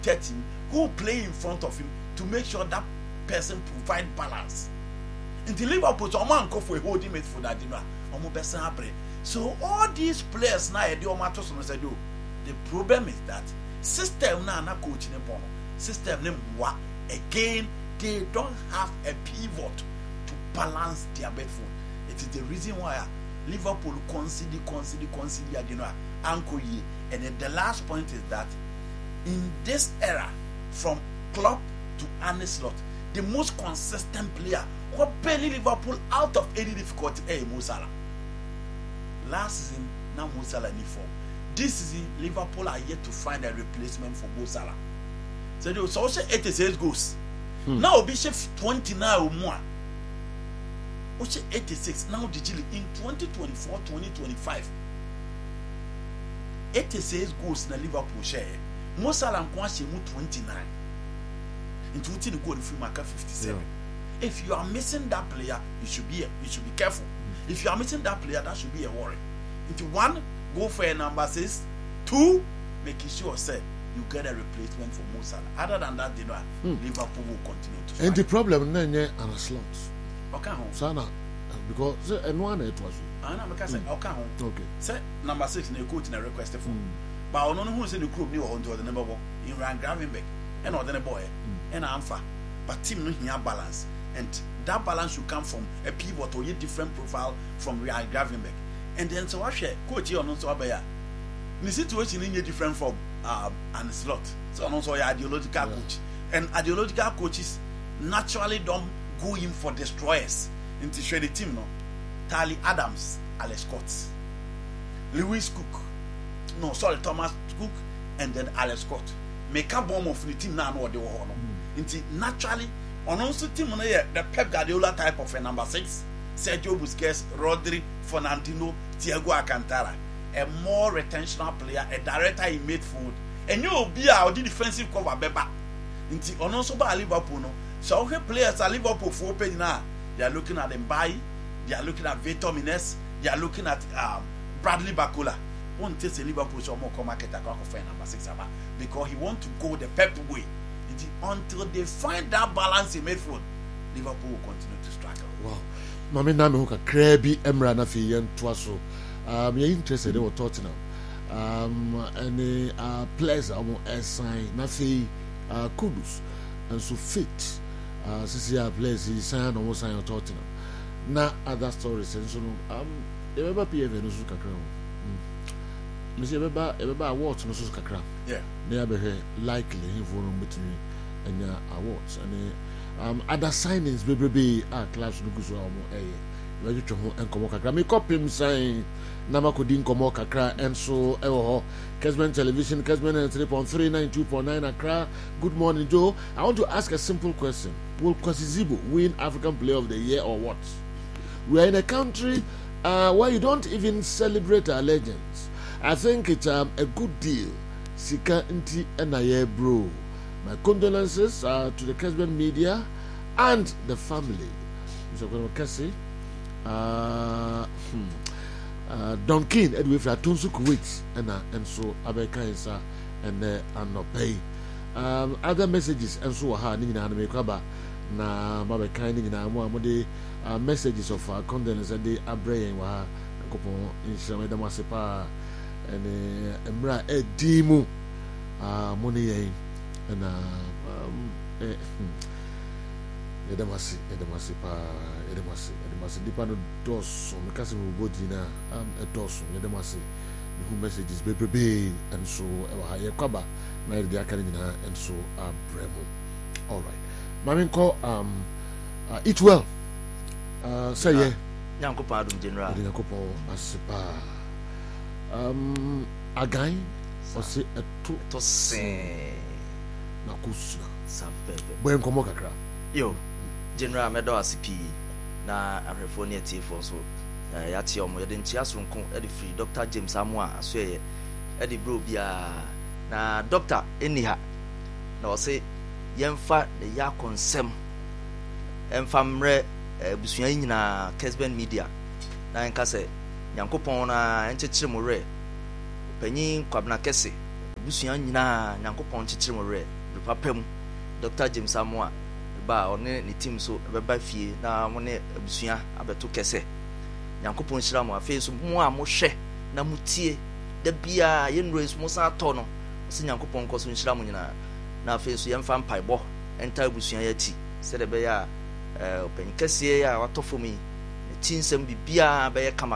30 who will play in front of him to make sure that person provide balance. Until Liverpool, so man go for a holding midfield that dinner. So all these players now, the problem is that system now na coach in the system name again they don't have a pivot to balance their midfield. It is the reason why Liverpool concede Anko ye. And then the last point is that in this era, from Klopp to Arne Slot, the most consistent player who barely Liverpool out of any difficulty is Mo Salah. Last season, now Mo Salah in form. This season, Liverpool are yet to find a replacement for Mo Salah. So they also 86 goals. Now Bishop 29 or more. 86 now in 2024-2025 86 goals na Liverpool share. Mo Salah nkwanche mu 29 into the goal if you mark 57. If you are missing that player, you should be careful. If you are missing that player, that should be a worry. Into one, go for a number 6. 2, making sure say you get a replacement for Mo Salah. Other than that, Liverpool will continue to fight. And the problem then are slot. Okay, Sana, because one it was. Okay. Say number 6 in the coach in a request for. But I don't know who's in the group new on to the number 1 in Ryan Gravenberch and other boy and Amfa. But team no here balance. And that balance should come from a pivot or a different profile from Ryan Gravenberch. And then so I share coach here on so abaya. The situation in a different form and slot. So also ideological coach. And ideological coaches naturally don't go in for destroyers into share the team no. Tally Adams, Alex Scott, Thomas Cook, and then Alex Scott. Make a bomb of the team now what they were on. Into naturally, on also team the Pep Guardiola type of a number 6, Sergio Busquets, Rodri, Fernandinho, Thiago Alcantara, a more retentional player, a director in midfield, and you will be our defensive cover beba. Into on also by Liverpool no. So players are Liverpool for open now. They are looking at Mbaye. They are looking at Victor Mines. They are looking at Bradley Bakula. Won't take the Liverpool show more come market number 6 because he want to go the Pep way. Until they find that balance in midfield, Liverpool will continue to struggle. Wow. Mami na me ho kakra bi emra na fi yen to so. Me interested in Tottenham. Any players am assign na fi Kudus and so fit. Sisi players sign no sign Tottenham. Na other stories and so e beba PV no so kakra. Me say beba awards no so kakra. Yeah. Na be likely him for no between anya awards and other signings be class no go so we just ho enkomo kakra me copy sign na makodi enkomo kakra enso ewo ho Kesman Television Kesman 3.3 92.9 Accra. Good morning, Joe. I want to ask a simple question. Will Kwesi Zibo win African Player of the Year or what? We are in a country where you don't even celebrate our legends. I think it's a good deal. Sika Nti Enaye bro. My condolences to the Kesman media and the family. Mr. Kwesi, Don King, Edwin Fratunsu Kuwait, and so Abeka Insa and Anopay. Other messages and so ha Nina and Mekaba na Babeka Nina Moamode messages of condolence and the Abraham wa Coupon in Shamedamasepa and Emra Edimu Money and Edamasi dipano dos on kasi mo body na dos Edamasi who messages baby and so e kwaba na dia kan nyina and so bremo. All right, mami ko eat well say yeah Nyankopon adom general Nyankopon asipa again o se to se na kusuna sapepe bwen komo kakra yo general medo asipi na ahwefo ne atifo so ya tie omo yede ntia soronko e de free Dr. James Amwa aso ye e de bro bia na doctor eniha na o se yemfa de ya konsem emfa mre busua nyina Kesben media na enka se Nyankopon na enchechire mo re panyin kwabna kese busua nyinaa nyankopɔn kyekyere mo re papa mu Dr. James Samoa ba ɔne ne team so bɛba fie na mo ne busua abeto kɛse nyankopɔn hyira mo afei so mo a mo hwɛ na mo tie da bia yenro so mo sa atɔ no se nyankopɔn kɔ so hyira mo nyinaa na afei so yɛmfa mpaebɔ enta busua ya ti sɛ de bɛya ɔpanyin kɛse ya watɔ fo mi tinsɛm bibia bɛyɛ kama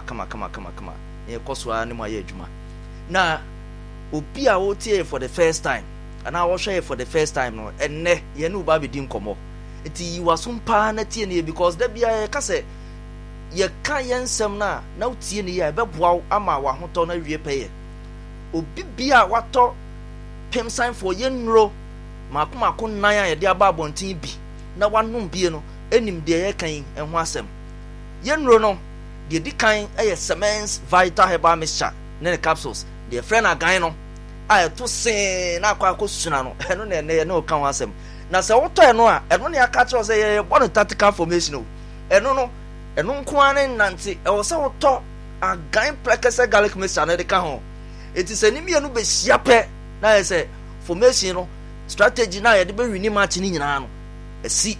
ne kɔ so a ne mo ayɛ adwuma na obi a wotie for the first time ana wo hwɛ for the first time no enne ye ne uba bedi nkomo enti yiwaso mpa na tie ne because da bia ye ka sɛ ye ka ye nsɛm na wotie ne ye bɛboa ama wa hotɔ na wie pɛyɛ obi bia watɔ pem sign for ye nro mako nan a ye de aba abɔnten bi na wanom bie no enim de ye kan ɛho asɛm ye nro no de di kan ɛyɛ Semens Vital Herbal Mixture ne capsules de friend agan no a to se na akwa suna no eno na ene o kan wasem na se woto eno a eno ne aka kire se ye bone tactical formation o eno nko ane nante e wo se woto agan prekese garlic mixture na de ka ho eti se nimie no be hia pe na ye se formation no strategy na ye de be wini match ni nyina no esi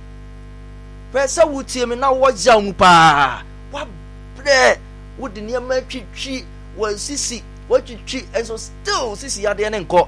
pese wutie me na wo ja mu pa wa bre wo de ne ma twitwi wa sisi watwitwi enso still sisi yade ne nkɔ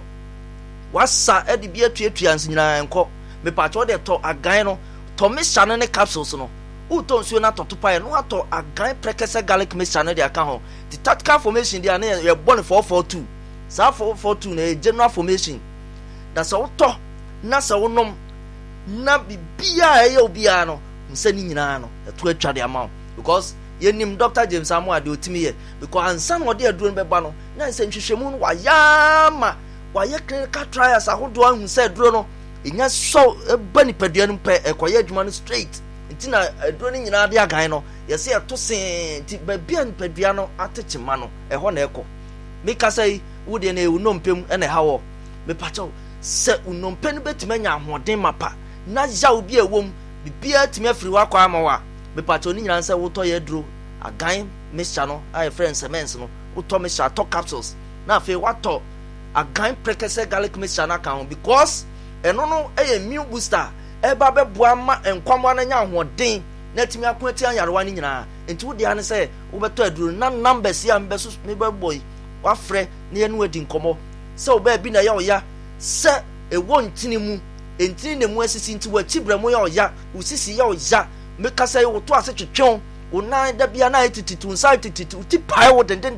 wasa edi bi atuatua nsi nyina nkɔ me pacho de to agan no to mixture ne capsules no uto nsuo na toto pae no ato agan prekese garlic mixture ne de aka ho the tactical formation dia ne ye bɔ ne 442 sa 442 na general formation da so to na sa wonom na bibia eye obia no nsani nyina no eto atwa de ama because yenim Dr. James Samoa de otimi ye because ansan wo de aduro no beba no na nsɛnhwehwɛmu no wayama wayɛ clinical trials ahodo ahu sɛ aduro no enya so eba nipadua no pɛ ekoyɛ adwuma no straight nti na aduro no nyina de agan no yɛsɛ ɛto sen nti babia nipadua no atechema no ɛhɔ na ɛkɔ meka sɛ wo de na unompem ɛna hawo me pacho sɛ unompe no betime nya ahoden mapa na yawo bi ewom bibia timi afiri wakɔ ama wa me pacho ni nyina sɛ wotɔ yɛ aduro agan mixture no ai friends Semens no wotɔ mixture to capsules na afei watɔ agan prekese garlic mixture na kan because eno no immune booster eba beboa ma enkwamwa na nya ahoden na timi akoati anyarewa ni nyina enti wo dia ne sɛ wo beto aduro na numbers ya mbeso me beboy wa frɛ na ye no adi nkomo sɛ wo ba bi na ya oya sɛ ewo ntini mu entini ne mu asisi nti wa chibra mu ya oya usisi ya oya me ka sɛ wo to ase twetwon wo nan da bia na tititu nsa tititu ti pai wo den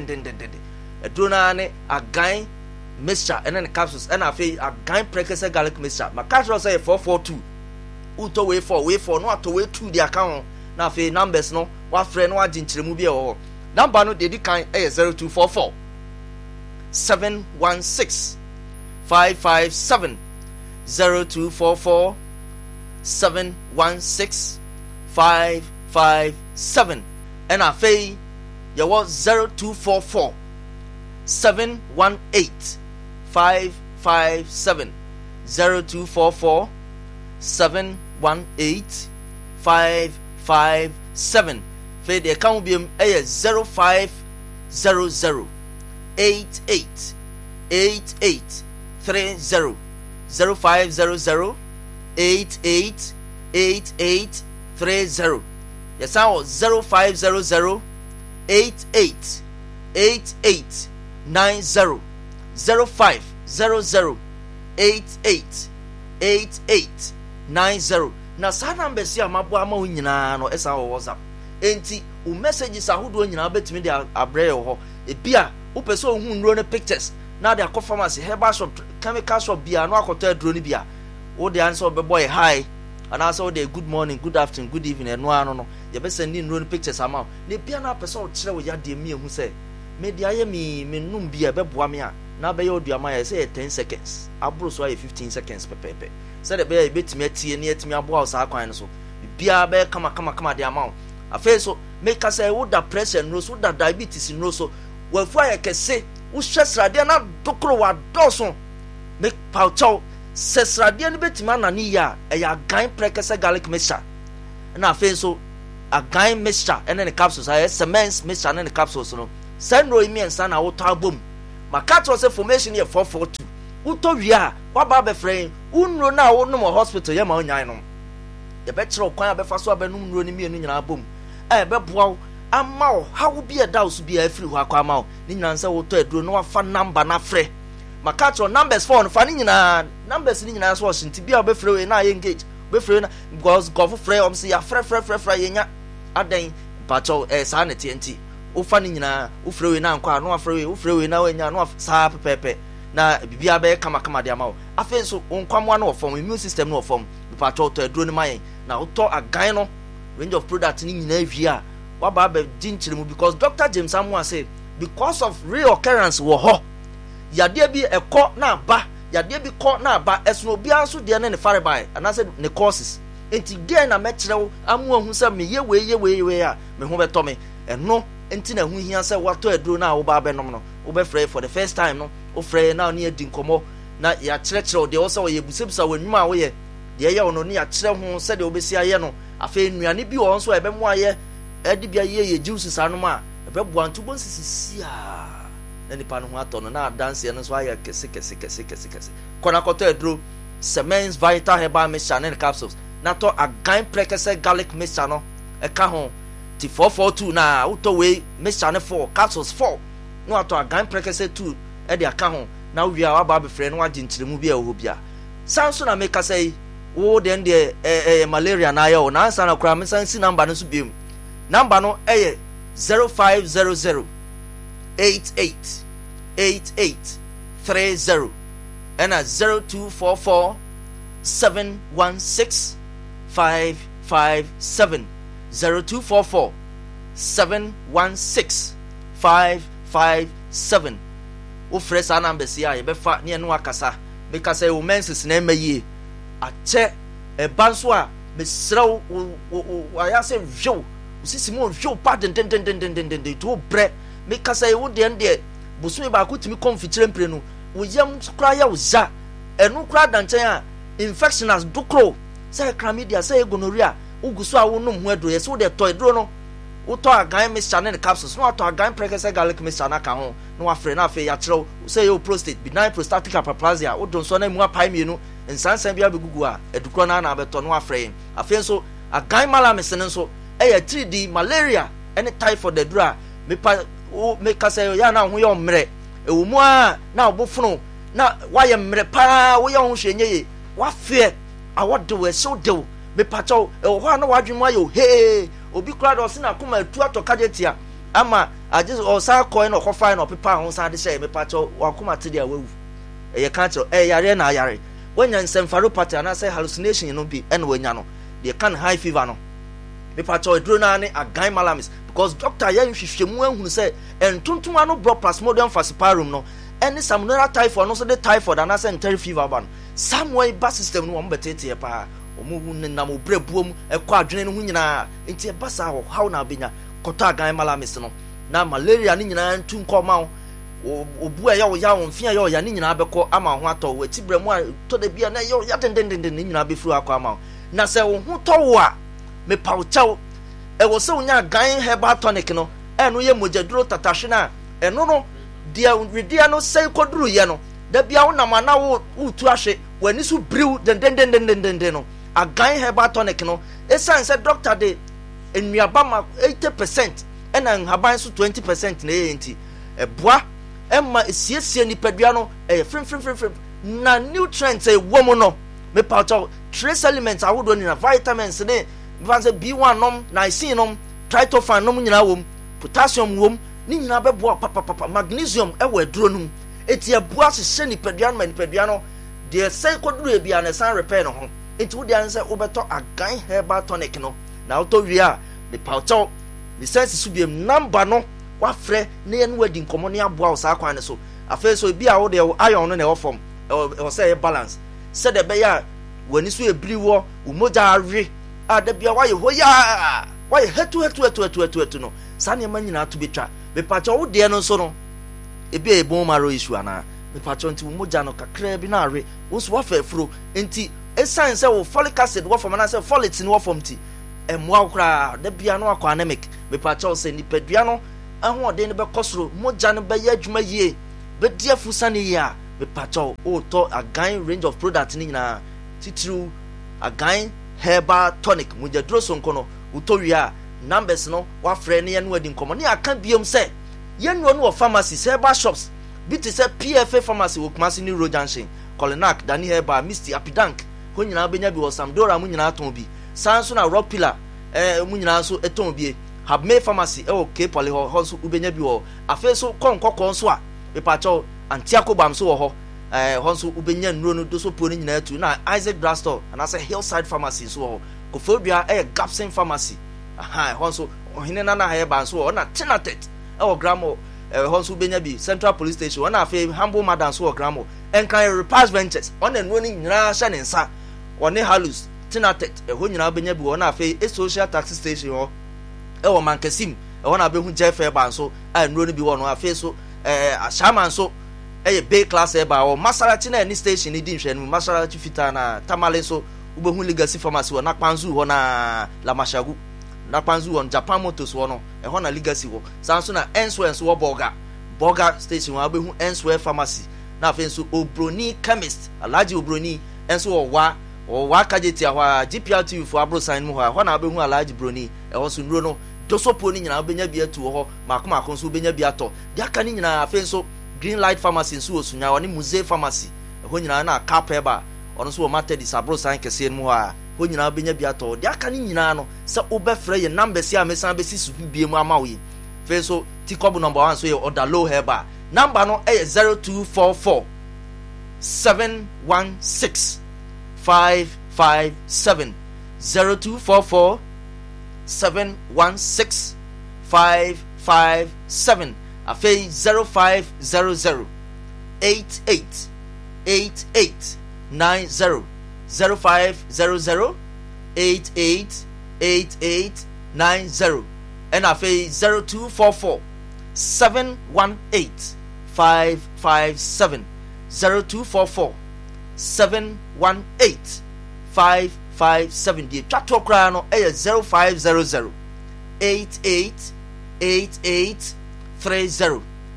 aduro na ne agan mixture and capsules and afei agan prekese garlic mixture makasho say 442 uto way 4 no ato way 2 dia kan ho na afei numbers no wa frɛ no aginkyeremu bi ho number no dedi kan 0244 716 557 0244 716 557 and afei yawo 0244 718 557 0244 718 557 fe de account biem 0500 88 88 30 0500 88 88 30 yes now 0500 88 88 90 0500 88 88 90 na sa number si amabo ama wo nyina no esa wo WhatsApp enti o messages ahodo nyina betimi de abrɛ ho ebia wo pese ohun nro ne pictures na de akɔ pharmacy herbal shop chemical shop bia no akɔtɔ aduro ne bia wo de answer obeboy hi and also the good morning, good afternoon, good evening, and no. You better send in run pictures amount. The piano person chere with ya de me who say, Media me num be a beboamia. Now by your diamaya say 10 seconds. Abro so 15 seconds per pepe. Said the bear bit me tea near to me about Sarquine so. Bia bear come the amount. A face so make us say would that pressure and rose, would that diabetes in Rosso. Well, fire can say, who stress radiana docro wa doson. Make pouchow. Sesradia ni betima na ni ya agan prekese garlic mixture na afei so agan mixture and the capsules Semens mixture and the capsules no send ro imi ensa na woto abom maka say formation here 442 uto wia wa ba be frɛn unro na wo no hospital ye ma onyan no ye be kyerɛ kwan abefa so abenum nro ni mienu nyina bom be boa ama wo hawo bi eda so bi afiri ho akwa ama wo ni nyina nse wo to aduro no wafa number na frɛ maka kyerɛ numbers phone fa ni nyina numbers ni nyina so ɔsenti bi a be frɛ we na engage be frɛ na because go for frɛ om se ya frɛ ye nya adan bacho saa ne TNT ufa ni nyina ufrewe na nkwa no ufrewe na wanya no saa pepepe na bibia be kama de amawo afen so nkwamwa no ofom immune system no ofom bacho to aduro ni mayen na uto agan no range of product ni nyina hwia wa ba be dinchiremu because Dr. James Amwa say because of reoccurrence wo ho yade bi ekọ na ba yade bi kọ na ba esno bia so de ne fare bai anase ne courses enti den na mekyerew amu ahu se me ye we a me ho beto me eno enti na hu hia se wato aduro na wo ba benom no wo be frɛ for the first time no wo frɛ na ne adi nkomo na ya kyerɛkyerɛw de wo se wo ye busebusa wanwuma a wo ye de ye wo no ne ya kyerɛ ho se de wo besi aye no afa nnuane bi wo nso ebe mu aye edi bia ye juice sanom a ebe buantu bon sisi a na nipa no ho ato no na dance no so aye kese kona koto aduro Semens Vital Herbal Mixture and capsules nato agan prekese garlic mixture no eka ho ti 442 na auto we mixture ne 4 capsules 4 no ato agan prekese 2 e de aka ho na wi a ba be frɛ no aginkyiremu bi a wo bia sanso na make say wo den de malaria na ya o na ansa na kura me sansi number no so biem number no 0500 8830 and 0244 716 557 0244 716 557 o fresh numbers ya ye be fa ne no akasa because o menses na emaye ache e banso a be srew o ya se hwo sisi mo hwo pa den to bre because e wo de busumi ba ko timi konfikyere mpre no wo yam kura ya wo za enu kura danchen a infection as dukro say chlamydia say gonorrhea uguso a wonum ho aduro ye so de to aduro no wo to agan mixture ne capsules no to agan prekese garlic mixture na ka ho no afre na afi ya kyerɛw say your prostate benign prostatic hyperplasia wo don so na mu apai mienu nsansan bia begugu a edukro na na beto no afre afi so agan malamis ne so e 3D malaria any typhoid aduro a mepa o make say ya na ho ye omre ewo mu a na obofunu na waye mre pa wo ye ho hwenye wa fe awode we so de me pacho ewo ho na wadwemu ayo he obi kura do se na kuma atu atokajetia ama aje o sa coin no kofa na opepa ho sa de she me pacho wa kuma te dia wawu ye kan chiro yare na yare wanya encephalopathy na say hallucination no bi ene wanya no de kan high fever no me pacho eduro na ne agan malamis because doctor ya nhwehwemu ahunu say entontom ano bro plasmodium falciparum no any salmonella typhoid no so the typhoid and as enteric fever ban somewhere bas system no mbetete pa omu nam obrebuom ekọ adwene no nyina enti e basa ho how na benya koto agan malamis no na malaria ni nyina ntu nkoma obu ya wo ya wo mfia ya ni nyina abekọ ama ho atọ wati bremu a to da bia na ya den ni nyina befuru akọ ama na se wo ho to wo a me pauchao e wo se unya gan herbal tonic no eno ye mojaduro tatahwe na eno no dia wedia no sei koduru ye no da bia wo nam ana wo utu ahwe wani so briw den no agan herbal tonic no esan se doctor de enuaba ma 80% ena nhaban so 20% na enti eboa emma esiesie nipadua no frem na nutrients e womo no me pauchao trace elements awodo ni na vitamins ne vanse B1 nom niacin nom tryptophan nom nyina wom potassium wom ni nyina beboa papa magnesium e wa duro num eti abua hye nipadua no nipadua no de sei koduru e bia na san repair no ho eti wo de anse wo beto agan herbal tonic no na auto wia the paucho the sense su biem number no wa frɛ na ye no wadi nkomo ne aboa wo saa kwan ne so afa so bia wo de iron no na wo fom e say balance said de be ya wani so e briwo wo moja awe ada bia waye hoya waye hetu no sane ma nyina to betwa be pacho wo de no so no ebi e bon maro issue ana be pacho nti wo moja no kakra bi na awe wo so wa fa furo nti esan se wo folic acid wo fom na se folate ni wo fom ti emwa kra da bia no akọ anemic be pacho se ni padua no aho de ne be kosoro moja no be ya adwuma yie but dear Fusani ya be pacho to a gain range of product ni na titru a gain herbal tonic mujadro sonkono utowia numbers no wa frɛ ne no adi nkomo ne aka biom sɛ yenno no pharmacies herbal shops bi te sɛ PFA pharmacy wo Kumasi ni Road Junction Kolinak Dani Herbal Misty Apidank ho nyina benya bi wo Samdora mu nyina ton bi sanso na Rock Pillar mu nyina so eton bi Habme Pharmacy o K Poly ho so ubenya bi wo afi so konkokon so a be pacho Antiako bam so wo ho ho so ubenya nnuro no do so po ni nyina atu na Isaac Drugstore and as a Hillside Pharmacy so ho Kofobia Gapsen Pharmacy honso ohine na Herbal so na Tinatet gramo honso benya bi Central Police Station na afi Humble Madam so gramo enkan Repass Ventures on en woni nyina hye ne nsa one Halus Tinatet ho nyina benya bi na afi Social Taxi Station ho Mankasim na behu Jeff Herbal so nro no bi wo no afi so Ashaman so Bay Class Herbal Masarati na any station ni di nhwe no Masarati fita na Tamale so ubehu Legacy Pharmacy na Kpanzu ho na Lamashagu na Kpanzu on Japan Motors wo no na Legacy wo sanso na Enswell so Boga station wa behu Enswell Pharmacy na afen so Obroni Chemist Alaji Obroni enso wa kajeti ahwa GPRT for Abrosan mu ho na behu Alaji Broni so nro no dosopo ni nyina benya bi atu ho makoma so benya bi ato dia ka ni nyina afen so Green Light Pharmacy so osunya woni Musée Pharmacy ho nyina na Capeba ono so Matedis Abrosan kese mu ho ho nyina benya bi ato dia ka ni nyina no se obefre ye number si amesan be si su bie mu ama we fe so tikobu number 1 so ye Odalo Herbal number no 0244 716 557 0244 716 557 afei 0500 88 88 90 0500 88 88 90 and afei 0244 718 557 0244 718 557 die twato kra no 0500 88 88 30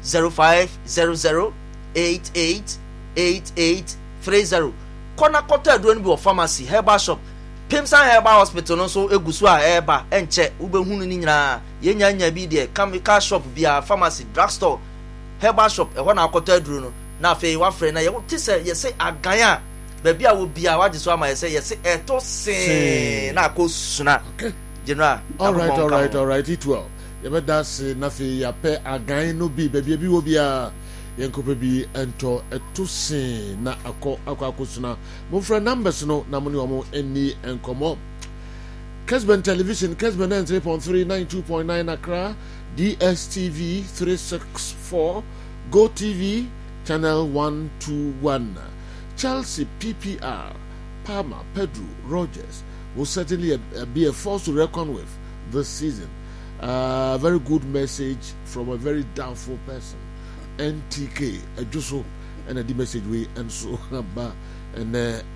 0500 88 88 30 kona kota aduro bi o pharmacy Herbal Shop Pimsan Herbal Hospital no so egusu a eba enche ubehunu ni nyina yenya bi de chemical shop bia pharmacy drugstore Herbal Shop na akota aduro no na afei wa frɛ na ye ti sɛ ye se agan a baby a wo bia wa so ama ye se eto se na akosuna general all right it well ye be that na afei ya pe agan no bi baby bi wo bia ye nkope bi ento eto se na akosuna mo frɛ numbers no na mo ne omo eni enkomo Kesben Television Kesben 3.3 92.9 Accra DSTV 364 Go TV Channel 121. Chelsea PPR, Palmer, Pedro, Rogers will certainly be a force to reckon with this season. Very good message from a very doubtful person. NTK, Juso, and the message we and so and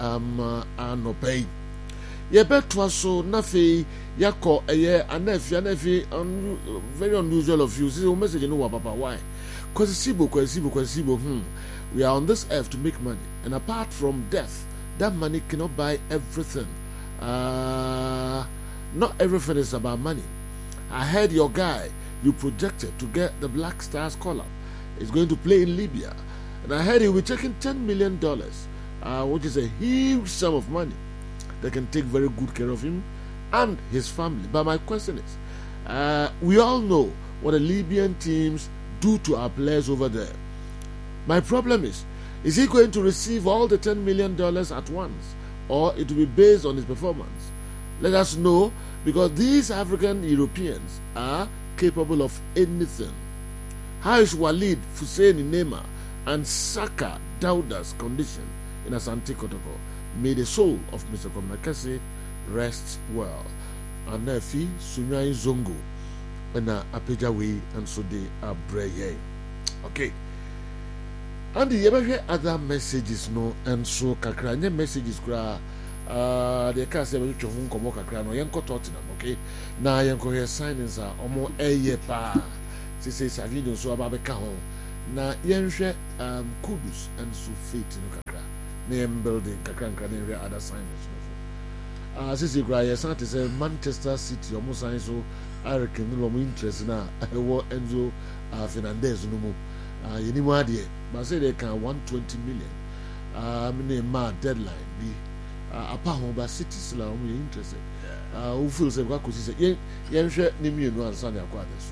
no pay. Ye bet was so nothing. Yako a year and nefi very unusual of you. See a message you know papa why? Kwesibo. We are on this earth to make money, and apart from death, that money cannot buy everything. Not everything is about money. I heard your guy you projected to get the Black Stars collar is going to play in Libya, and I heard he will be taking $10 million, which is a huge sum of money that can take very good care of him and his family. But my question is, we all know what the Libyan teams do to our players over there. My problem is he going to receive all the $10 million at once, or it will be based on his performance? Let us know, because these African Europeans are capable of anything. How is Walid, Hussein Nema, and Saka Dauda's condition in Asante Kotoko? May the soul of Mr. Komnakase rest well. And Nefi Sunyai Zongo and Apejawe and so they are brave. Okay. And the other messages no and so kakranya messages kra the can say we chofun komo kakra no yenko Tottenham, okay? Na yenko here signings are omo eye pa. Say Savino so ababeka ho na yɛnhwɛ Kudus and so faith no kakra na yɛn building kakra nkra na yɛnhwɛ other signings no so sisi kura yɛsan te sɛ Manchester City ɔmo sign so Hurricane no ɔmo interest na ɛwɔ Enzo Fernandez no mu yɛnim adeɛ ba sɛ deɛ kan 120 million ne ma deadline bi apa ho ba City sila ɔmo yɛ interested who feels sɛ kwa kosi sɛ yɛnhwɛ ne mmienu ansa na akɔ adeso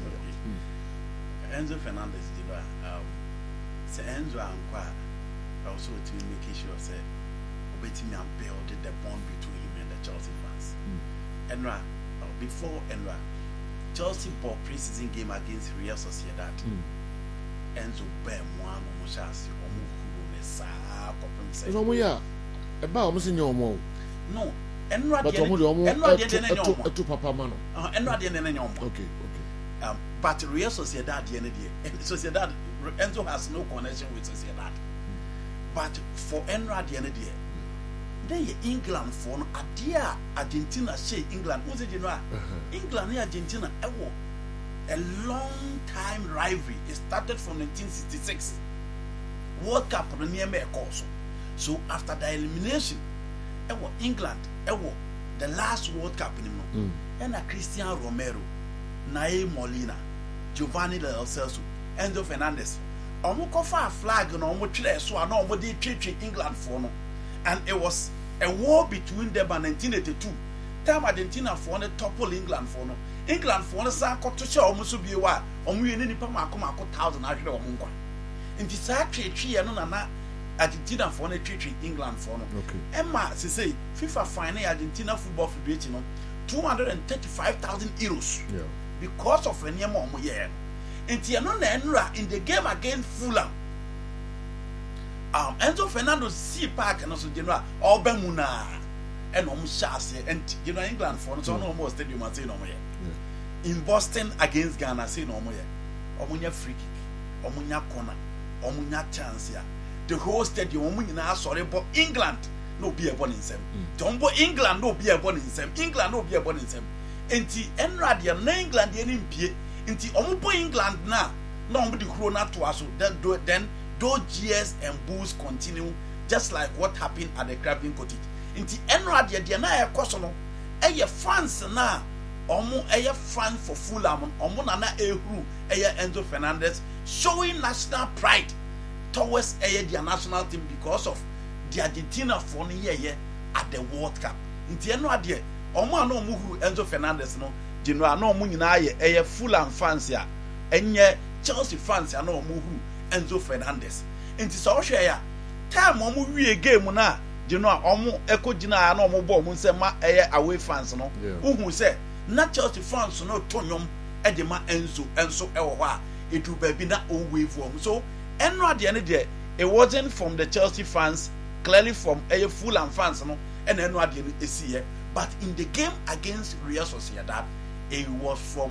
Enzo Fernandez did say Enzo and Kwa also to make sure say obetimi and build the bond between him and the Chelsea fans. Enra before Enra Chelsea bought pre-season game against Real Sociedad. Enzo Ben one omushasi omuhuru nesa kopem say. So ya eba omo se nyomo. No, Enra but omo de etu papa mano. Enra de ne nyomo. Okay. But Real Sociedad Sociedad Enzo has no connection with Sociedad. But for Enra the end they England for adia Argentina say England who's it England and Argentina a long time rivalry. It started from 1966 World Cup near course. So after the elimination England the last World Cup and Cristiano Romero, Nae Molina, Giovanni Lo Celso, Enzo Fernandez. Omo kofa flag no omo twere so na omo dey twetwe England for no. And it was a war between them in 1982. Time Argentina for no topple England for no. England for no san koto che omo so bi wa omo ye ni nipa mako 1000 ahwere omo nkwa. Nti sa twetwe no na Argentina for no twetwe England for no. Okay. Emma say FIFA fine Argentina Football Federation no 235,000 euros. Yeah. Because of a near mom, yeah. And Tiano in the game against Fulham. Enzo Fernandez see Park and also General Albemuna and Omshasi and England for no almost stadium and say no more. In Boston against Ghana, say no more. Omunya free kick, Omunya corner, Omunya chance here. The whole stadium, Omunya sorry, but England no be a born in them. Tombo England no be a born in them. England no be a born in them. Enti Enra dia na England dia ni mpie enti omo England na omo di kro na to aso then those GS and Bulls continue just like what happened at the Craven Cottage enti Enra dia na e koso no eye fans na omo eye fan for Fulham omo na ehuru eye Enzo Fernandez showing national pride towards eye their national team because of the Argentina for ye at the World Cup enti Enra dia omo ana omo huru Enzo Fernandez no general na omo nyina ye Fulham fans ya enye Chelsea fans ya na omo huru Enzo Fernandez enti so hwe ya time omo wie game na general omo ekogina ya na omo bo omo nsema away fans no uhu se na Chelsea fans no tonyom de ma Enzo ewo ho a edu ba bi na o wave omo so enra de ne de it wasn't from the Chelsea fans clearly from Fulham fans no and enra de esi here. But in the game against Real Sociedad, it was from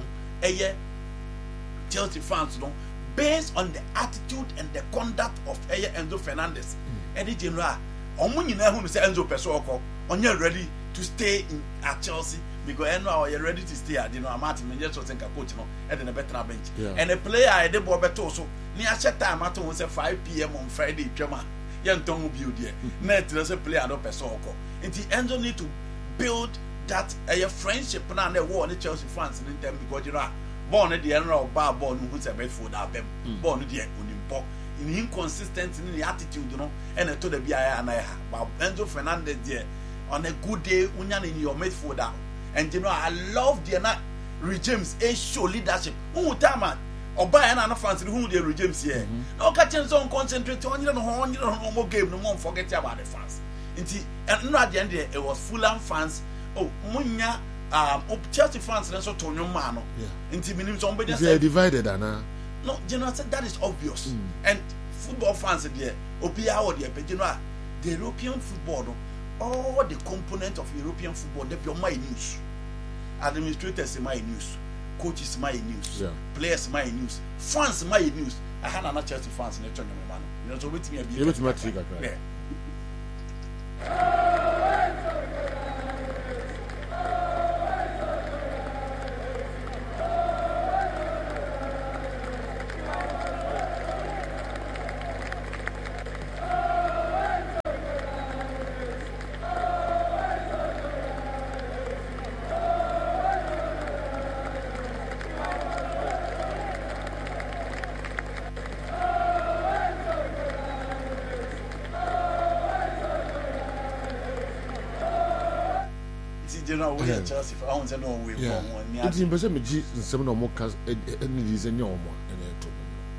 Chelsea fans, no, based on the attitude and the conduct of Enzo Fernandez. Any general, who say Enzo Pesoko, on you ready to stay at Chelsea because Enzo you're ready to stay at Martin and just was in coach and then a better bench. And a player I did Bobeto so near set time at 5 p.m. on Friday, German. Young Tom build here. Net does a player no Pesoko. And the Enzo need to build that friendship na na war the Chelsea fans in them because born the general bar born who say best for that born the onimpo in inconsistent in the attitude and to the BIA and but Enzo Fernandez there on a good day unya in your midfielder and I love the regimes a show leadership who time oba na fans who the regimes here no catch on concentrate on no game no more forget about the fans. And at the end it was Fulham fans. Oh, munya Chelsea fans and so Tonyo Mano. Inti meaning somebody they divided Anna. No, General said that is obvious. And football fans there, Opia or the European football, all the components of European football, they be my news. Administrators my news, coaches my news, players my news, fans my news. I had another Chelsea fans in the Tonyo Mano. You know, so with me a bit. general we Chelsea for I say no way from one near. It's impossible me ji nsem na omo ka any reason omo na to.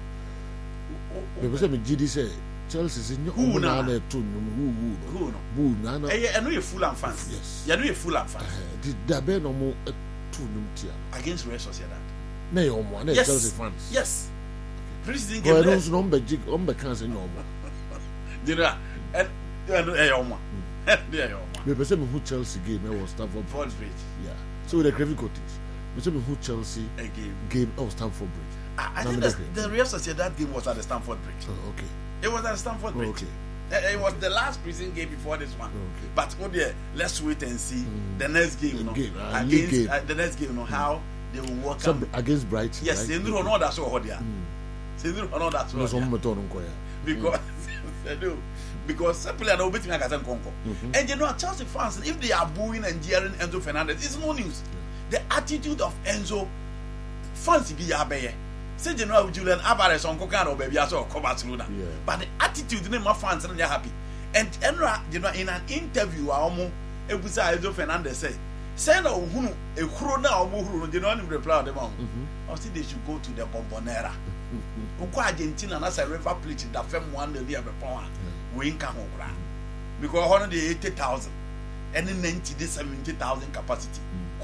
Because me ji say Chelsea say omo na na to who no. Na. Eh no you Fulham fans. Yes. You know you Fulham fans. Did that be no mo to num tia. Against Real Sociedad. Na yo omo na Chelsea fans. Yes. President game. But those number jig can say no omo. General and omo. There you are. Me person who Chelsea game was Stamford Bridge. Yeah. So with the Craven Cottage. Me person who Chelsea game Stamford Bridge. I think the Real Sociedad game was at the Stamford Bridge. Oh, okay. It was at Stamford Bridge. Okay. It was the last preseason game before this one. Okay. But let's wait and see the next game. The next game, how they will work out against Brighton. Yes, they don't know that's what they are. They don't know that's what they are. Because simply I don't bet me I can conquer. And you know, Chelsea fans, if they are booing and jeering Enzo Fernandez, it's no news. The attitude of Enzo fans be abeye. Say you know Julian Alvarez on Cocan or baby I saw Barcelona. But the attitude in my fans and they're happy. And you know, in an interview, Enzo Fernandez say no who a crona or who you know reply them on. I think they should go to the Bombonera. Argentina as a river plate that fem 1 million power. We can hold because 180,000 and then 70,000 capacity.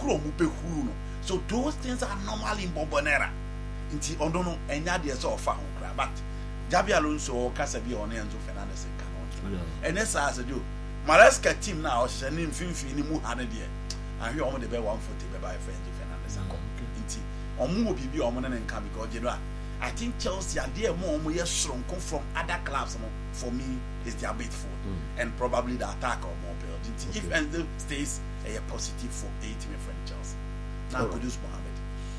So those things are normal in Bombonera. Inti ondono enya de so ofa ho kra but Jabi Alonso or Casabi on Enzo Fernandez can and as I do Maresca team now shenim finfi ni mu hane de ahwe omo de be 140 be by Enzo Fernandez inti omo bibi omo na nka because you know I think Chelsea are there more strong come from other clubs. For me, is their bait for and probably the attack or more building. If Enzo stays a positive for 8 my friend Chelsea. Now Kudus Mohammed.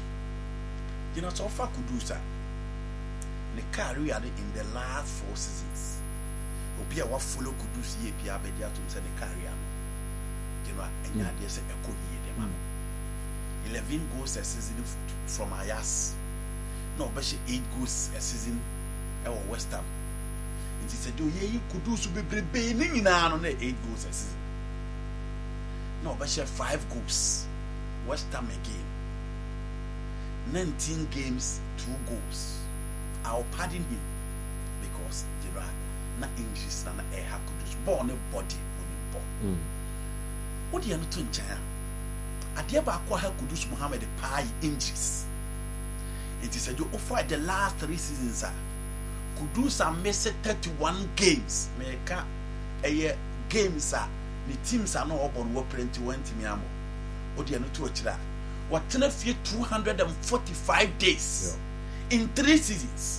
You know, so far Kudusa the career in the last 4 seasons. Obi a wa follow Kudus ye pia bedia to say the career. You know, and ya dey say e ko ye dem. 11 goals a season from Ajax. No, but she 8 goals a season at West Ham. And she said, you could do so be bailing on 8 goals a season. No, but she 5 goals. West Ham again. 19 games, 2 goals. I'll pardon him because there are not injuries and a could born a body born. What do you know to China? I never acquire Kudus Mohammed the pie injuries. It is you offer the last 3 seasons. Kudus are missing 31 games. Make a year games the teams are not open work 21 team. What do you know to that? What 245 days in 3 seasons.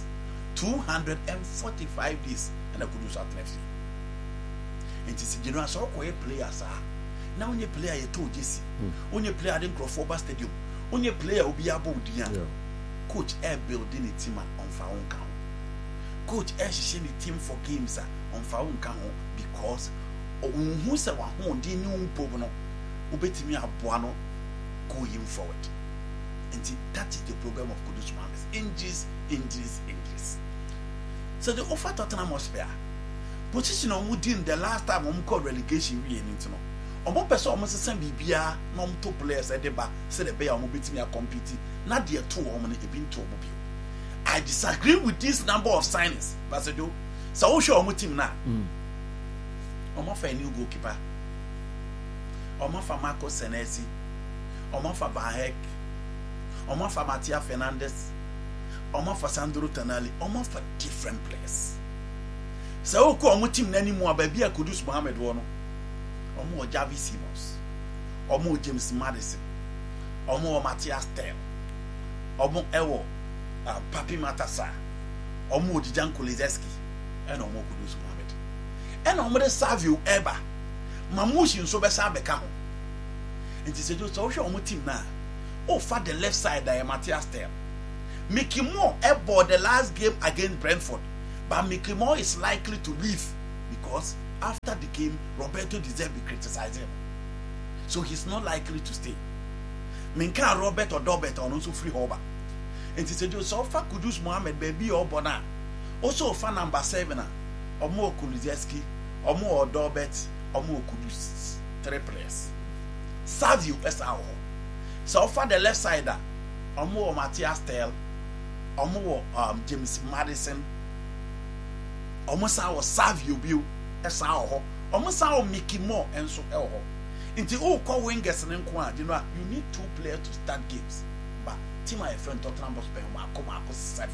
245 days and I could do something. It is you know so players are now when you play you told Jesse when you play at the Crawford Stadium when you play will be about coach air building a team on Faun Count. Coach air shishing the team for games on Faun Count because who said one home the new Pogono Ubetimi Abuano going forward. And that is the program of Kudus Mohammed. Injuries. So the offer Tottenham Hotspur position on within the last time on called relegation we into no. On one person almost the same BBA non two players at the back said the bear on me a competing. Not the 2 women been to mobile. I disagree with this number of signings, Basedo. So show on team now. I'm off a new goalkeeper. I'm off a Marco Senesi. I'm off a Bahek. I'm off a Mattia Fernandez. I'm off a Sandro Tonali. I'm off a different players. So come team anymore, baby. I could use Mohamed Wono. Or more Javi Simons. Or more James Madison. Or more Matthias Tell. Omo Ewo, Papi Matassa, Omo Dijan Kulizeski, and Omo Kudus Mohammed. And Omo de Savio Eba, Mamushi in Sobesa Becamo. And he said, so show Omo team now. Oh, for the left side, I am Matthias Tell. Mickey Moore about the last game against Brentford, but Mickey Moore is likely to leave because after the game, Roberto De Zerbi criticized him. So he's not likely to stay. Minka Robert or Dobert on also free over. And he said, so far Kudus Mohammed baby or Bona. Also for number 7 or more Kulizeski or more Dobert or more Kudus 3 players. Savio Esau. So for the left side, Omo Matthias Tell, Omo James Madison, Omo Sao Savio Bill Esau, Omo Sao Mickey Moore and so Elho. Into all call wingers and you know you need 2 players to start games. But team my friend Tottenham was paying 7.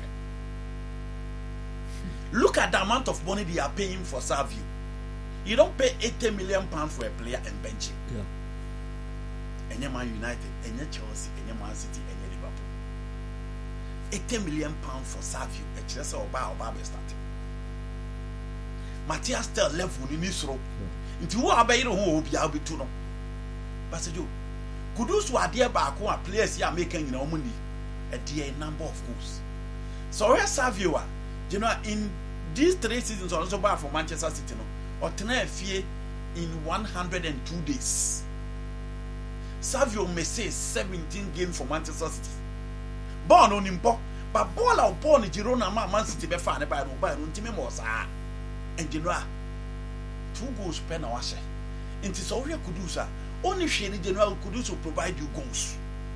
Look at the amount of money they are paying for Savio. You don't pay 80 million pounds for a player and bench him. Yeah. And Man United, and Chelsea, and Man City, and Liverpool. 80 million pounds for Savio. It's just about starting. Matthias Tell left in this row. Into who are being who will be able to know. But you could those who are there back who are players here making money a dear number of goals. So where Savio, you know, in these 3 seasons also bad for Manchester City, no, or Tenerife in 102 days. Savio may say 17 games for Manchester City. Born on him, but ball out born in Girona, Man City, be fan by no and you know, 2 goals per now. It is all you could do, sir. Only Shady General Kudus will provide you goals.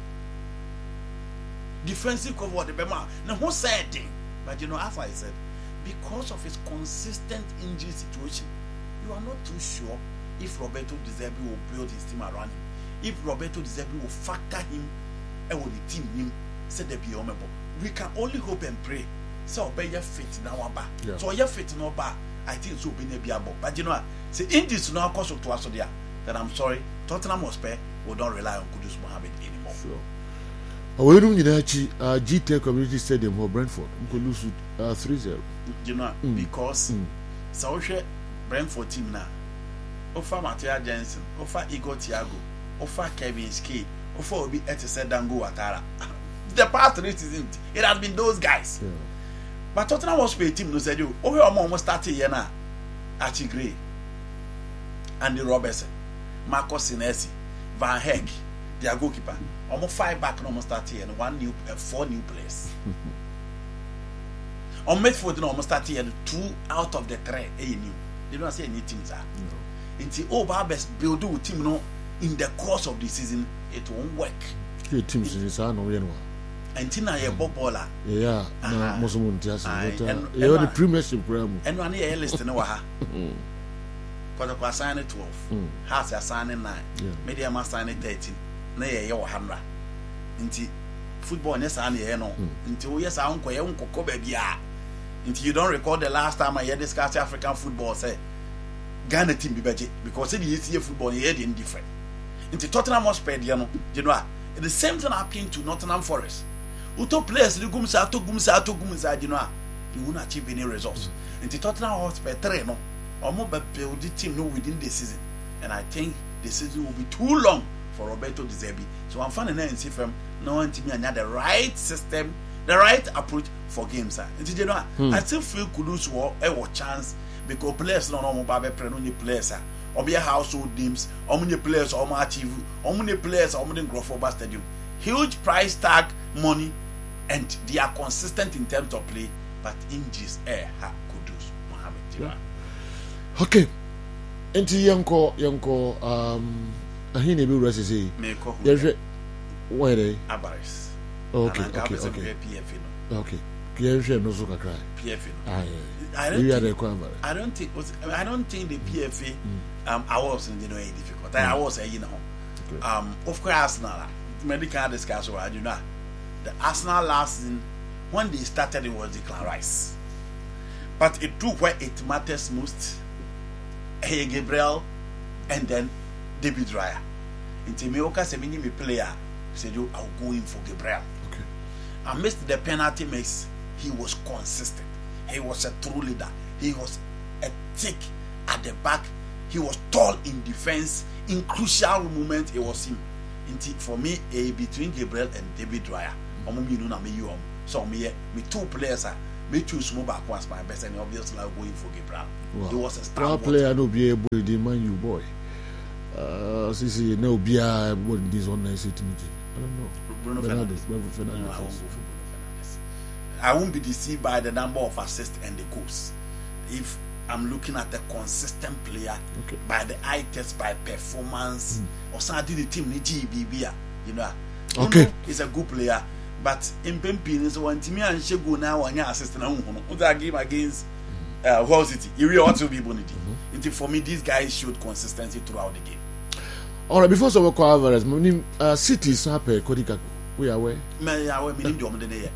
Defensive cover the Bema. Now, who said thing? But you know, as I said, because of his consistent injury situation, you are not too sure if Roberto De Zerbi will build his team around him. If Roberto De Zerbi will factor him and will the team him, said they be honorable. We can only hope and pray. So, obey your fit in our bar. So, your fit in our bar, I think so be able. But you know, say injuries now cause to us there. That I'm sorry, Tottenham Hotspur will not rely on Kudus Mohammed anymore. Sure. We don't need GT Community Stadium or Brentford. We could lose 3-0. You know, because so Brentford team now. Offer Matthias Jensen, offer Igor Thiago, offer Kevin Skate, offer Obi Etese Dango Ouattara. The past 3 seasons, it has been those guys. Yeah. But Tottenham Hotspur team no said you. We almost started here now. Archie Gray, Andy Robertson, Marcos Sinesi, Van Heck, their goalkeeper. Almost 5 back and almost started here, and 4 new players. On Medford, almost started here, 2 out of the 3 new. They don't say any teams are. Until Barbers build a team in the course of the season, it won't work. Your teams in the no until now, you're baller. Yeah, most you're the Premiership program. And one year listening to her. Because I signed 12, Hearts are signing 9, Media must sign 13. Nay, you're 100. Into football, yes, I know. Until yes, I uncle, baby. Until you don't recall the last time I heard discuss African football, say Ghana team be better because it is here football, here different. Into Tottenham Hotspur, you know, the same thing happened to Nottingham Forest. Uto players, the gumsa, you know, you won't achieve any results. Into Tottenham Hotspur 3, no. Or more build the team within the season, and I think the season will be too long for Roberto De Zerbi. So I'm finding and see from no one to me and the right system, the right approach for games. And you know, I still feel Kudus war a chance because players don't know about the players. Or be a household names, or many players, or achieve, or many players, or many grow for stadium. Huge price tag money, and they are consistent in terms of play, but injuries Kudus Mohammed. Yeah. Okay, enti yanko ahine bi resi say yeje where Abaris. Okay. Okay. Yeje no so kakra. PFA. I don't think the PFA awards in any difficult. Awards of course Arsenal medical discussion you know the Arsenal last season when they started it was Declan Rice. But it took where it matters most. Hey Gabriel and then David Raya. Until Meoka Semini me player said you I'll go in for Gabriel. Okay. Amidst the penalty miss, he was consistent. He was a true leader. He was a thick at the back. He was tall in defense. In crucial moments, it was him. For me, between Gabriel and David Raya, so me 2 players are. Me choose move back once my best, and obviously I'm going for Gabriel. Wow. He was a star player. No be able to demand you boy. No be able this one nice team. I don't know. Bruno Fernandes. I won't be deceived by the number of assists and the goals. If I'm looking at a consistent player by the eye test, by performance. Or something the team GBB, you know. Okay. He's a good player. But in Pempin is one team and she go now one year assistant. Who's that game against Hull City? You really want to be bonity. For me, these guys showed consistency throughout the game. All right, before some Alvarez, cities happy Kodika. We are aware. Me are meaning the day.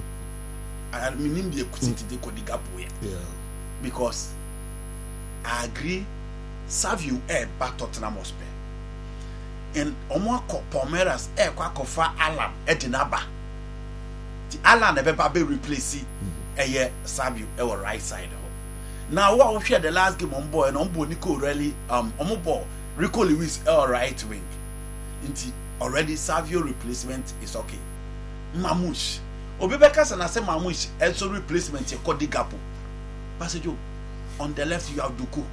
I mean the city de Kodika. Yeah. Because I agree, Savio back Tottenham Hotspur. And Omwako Palmeiras Kwakofa Alan Edinaba. The Alan be replace Savio right side. Now what we share the last game on board and on Nico really Rico Lewis right wing. Already Savio replacement is okay. Mamouche. Obebekas and I say Mamouche also replacement Kodi Gapo. Passejo, on the left you have Duku.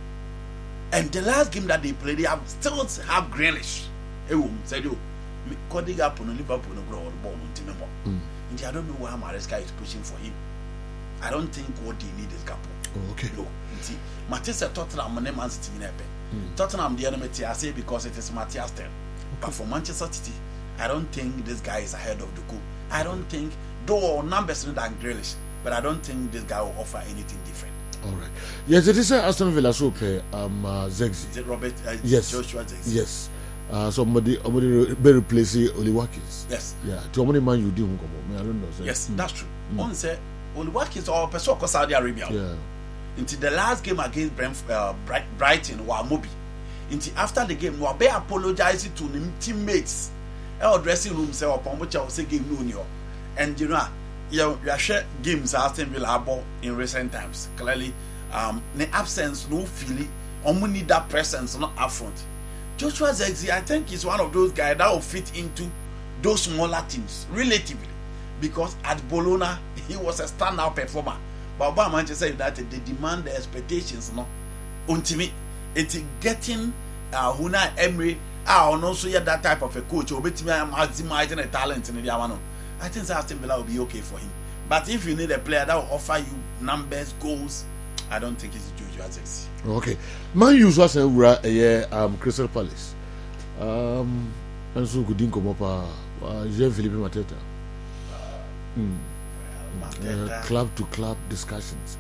And the last game that they played, they still have Grealish. Said you, Kodi Gapo no Liverpool no grow the ball on Timemo. And I don't know why Maresca is pushing for him. I don't think what they need is Gapo. Oh, okay. No. Matisse Tottenham and Man City in Epe. Tottenham the enemy I say because it is Matthias Tel. But for Manchester City, I don't think this guy is ahead of Duku. I don't think, though numbers not than Grealish, but I don't think this guy will offer anything different. All right. Yes, it is Aston Villa so play Zegzi. Is it Robert? Yes. Joshua Zegzi. Yes. Somebody be replace Oli Watkins. Yes. Yeah. To many man you do I don't know. So. Yes, that's true. One say Oli Watkins or person of Saudi Arabia. Yeah. Into the last game against Brighton wa Mobi. Into after the game, we be apologizing to the teammates. Our dressing room say upon which I will say game no. And you know, you share games Aston Villa in recent times. Clearly, the absence, no feeling, we need that presence, not up front. Joshua Zegzi, I think, is one of those guys that will fit into those smaller teams, relatively. Because at Bologna, he was a standout performer. But about Manchester United, they demand the expectations, no? Ultimately, it's getting Huna Emery, and also that type of a coach, who will maximizing the talent in the Yamano. I think Aston Villa will be okay for him. But if you need a player that will offer you numbers, goals, I don't think it's Joshua Zegzi. Okay. Man use was a Crystal Palace. And so good in Komopa, Jean-Philippe Mateta. Club to club discussions.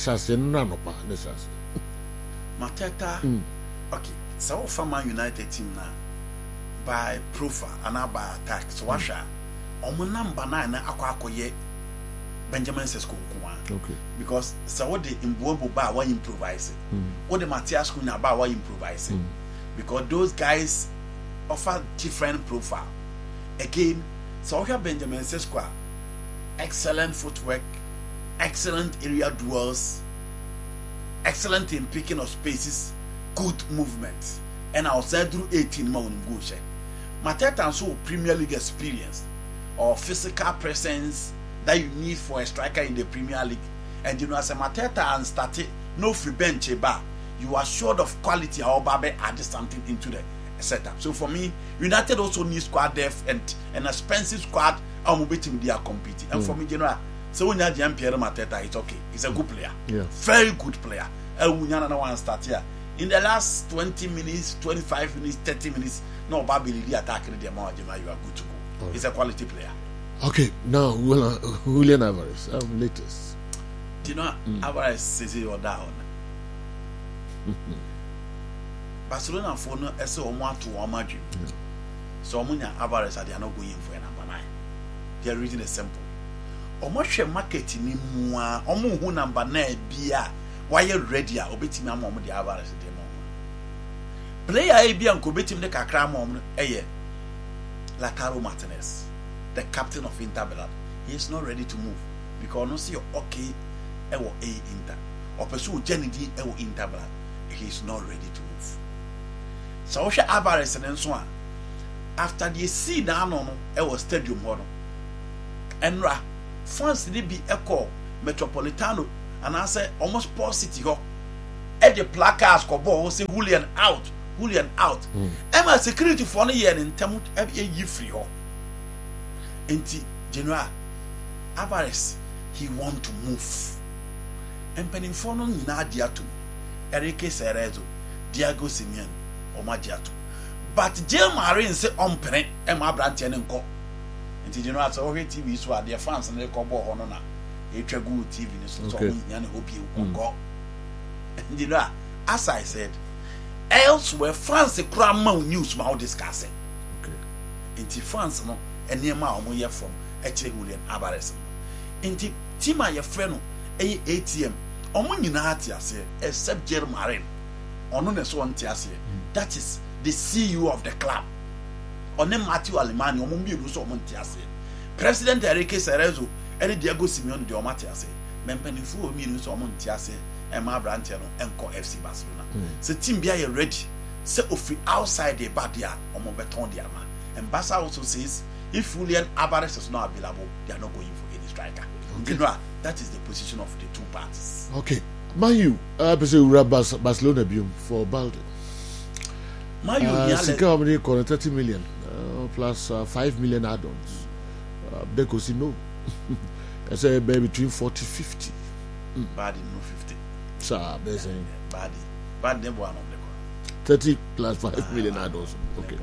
Mateta, okay. So for Man United team now, by profile and now by attack, so Washa, on number 9, Aquakoye, Benjamin Sesko. Okay. Because so what the Imbuobo bar why improvise what the Matthias Cunha bar why improvise because those guys offer different profile. Again, so we have Benjamin Sesko, excellent footwork, excellent area duels, excellent in picking of spaces, good movement, and I'll say through 18 months go share. Mateta and so Premier League experience or physical presence that you need for a striker in the Premier League. And you know, as a Mateta and started no free bench bar, you are sure of quality or Babe add something into the setup. So for me, United also need squad depth and an expensive squad. I'm waiting they are competing. And for me, you know, so when you have Pierre Mateta, it's okay. He's a good player. Yeah. Very good player. And we don't want to start here. In the last 20 minutes, 25 minutes, 30 minutes, no Babe really attacking the amount you are good to go. Right. He's a quality player. Okay, now Julian Alvarez, latest. Do you know Alvarez says it or down? Barcelona for no SO 1 to 1 margin. So Omunya Alvarez are not going for a number 9. They are reading a simple. Omo market ni mua omo hu number 9 bia why you ready a obetimi amom the Alvarez dem. Player a bia nko betim de kakra amom eye Lautaro Martinez, the captain of Inter Milan. He is not ready to move because no see okay ewo a Inter or pursue Jenny ewo Inter Milan. He is not ready to move. So Osha Alvarez and so on. After the see down on ewo stadium hono. Enra France did be echo Metropolitano and I say almost Port City ho. At the placards ko ball say Julian out. Emma security for no year in Temut ye free ho. Enti General Alvarez, he want to move. mpanimfoɔ no nyinaa de ato Enrique Cerezo, Diego Simeone ɔmo ato but Jail Marine say ɔmpene ɛma aberanteɛ ne nkɔ nti you know as ɔhwɛ TV so a deɛ fans no kɔ bɔ hɔ no na ɛtwa gu TV ne so so ɔmo nya ne hobie nkɔ and you know as I said elsewhere France kura ma news ma discuss nti France no nneɛma a ɔmo yɛ from ɛkyerɛ Julian Alvarez nti team a yɛfrɛ no ɛyɛ ATM ɔmo nyinaa te ase except Jail Marine ɔno ne so ɔnte ase that is the CEO of the club ɔne Matthew Alemani ɔmo mmienu so ɔmo nte ase President Enrique Cerezo ɛne Diego Simeone de ɔmo te ase mpanimfoɔ mmienu so ɔmo nte ase ɛma aberanteɛ no ɛnkɔ FC Barcelona so team bi ayɛ ready sɛ ofi outside the badia ɔmo bɛtɔn de ama and Barca also says if Julian Alvarez is not available they are not going for any striker. You know, that is the position of the two parties. Okay. Man U, Barcelona biom for Balde. Man U, Sika already 30 million plus 5 million add-ons. They could see no. I say between 40-50. Badi no 50. Sir, they're saying. Badi never one of the 30 plus 5 million add-ons. Okay.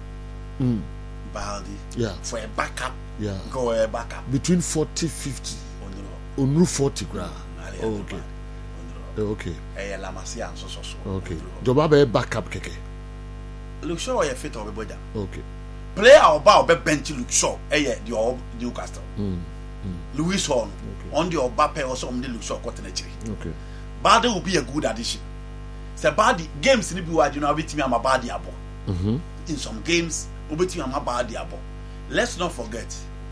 Baldi. Yeah. For a backup. Yeah. Go a backup. Between 40-50. Onru 40 grand. Oh, okay. Okay. La Masia and so. Okay. Joba be backup keke. Look sure you fit over boda. Okay. Player oba be bench look sure the Newcastle. Louis Horn on the oba pay also on the look sure cotton actually. Okay. Balde will be a good addition. Say Balde games ni bi wa you know bit me am Balde abo. In some games obeti am Balde abo. Let's not forget